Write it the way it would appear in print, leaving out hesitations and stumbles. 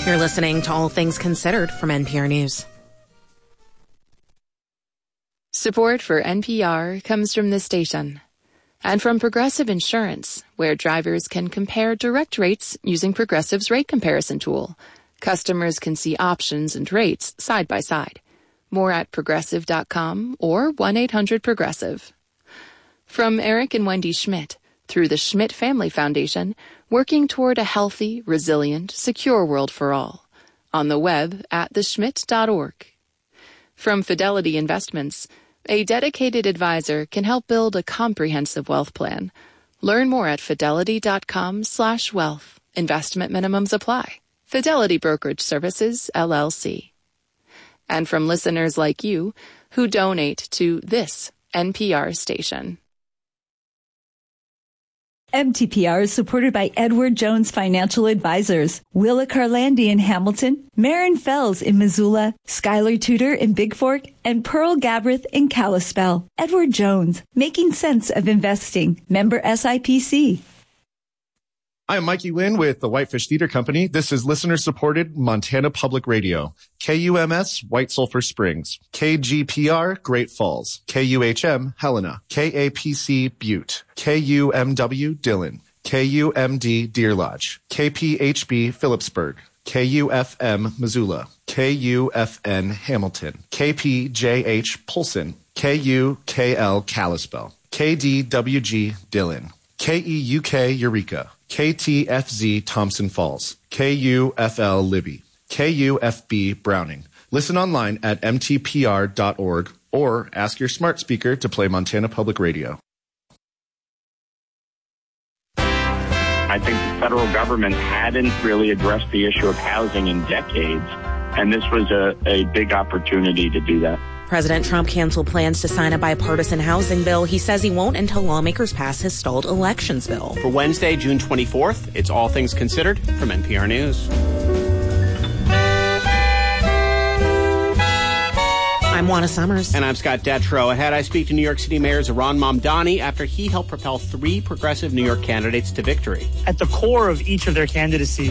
You're listening to All Things Considered from NPR News. Support for NPR comes from this station and from Progressive Insurance, where drivers can compare direct rates using Progressive's rate comparison tool. Customers can see options and rates side by side. More at Progressive.com or 1-800-PROGRESSIVE. From Eric and Wendy Schmidt, through the Schmidt Family Foundation, working toward a healthy, resilient, secure world for all. On the web at theschmidt.org. From Fidelity Investments, a dedicated advisor can help build a comprehensive wealth plan. Learn more at fidelity.com/wealth. Investment minimums apply. Fidelity Brokerage Services, LLC. And from listeners like you who donate to this NPR station. MTPR is supported by Edward Jones Financial Advisors, Willa Carlandi in Hamilton, Marin Fells in Missoula, Skylar Tudor in Big Fork, and Pearl Gabrith in Kalispell. Edward Jones, making sense of investing. Member SIPC. I'm Mikey Wynn with the Whitefish Theater Company. This is listener-supported Montana Public Radio. KUMS, White Sulphur Springs. KGPR, Great Falls. KUHM, Helena. KAPC, Butte. KUMW, Dillon. KUMD, Deer Lodge. KPHB, Phillipsburg. KUFM, Missoula. KUFN, Hamilton. KPJH, Polson. KUKL, Kalispell. KDWG, Dillon. KEUK, Eureka. KTFZ, Thompson Falls. KUFL, Libby. KUFB, Browning. Listen online at mtpr.org or ask your smart speaker to play Montana Public Radio. I think the federal government hadn't really addressed the issue of housing in decades, and this was a big opportunity to do that. President Trump canceled plans to sign a bipartisan housing bill. He says he won't until lawmakers pass his stalled elections bill. For Wednesday, June 24th, it's All Things Considered from NPR News. I'm Juana Summers. And I'm Scott Detrow. Ahead, I speak to New York City Mayor Zohran Mamdani after he helped propel 3 progressive New York candidates to victory. At the core of each of their candidacy